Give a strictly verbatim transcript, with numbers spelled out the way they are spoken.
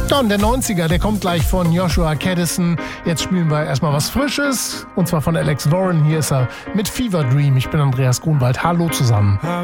Ja, und der neunziger, der kommt gleich von Joshua Caddison. Jetzt spielen wir erstmal was Frisches. Und zwar von Alex Warren. Hier ist er mit Fever Dream. Ich bin Andreas Grunwald. Hallo zusammen.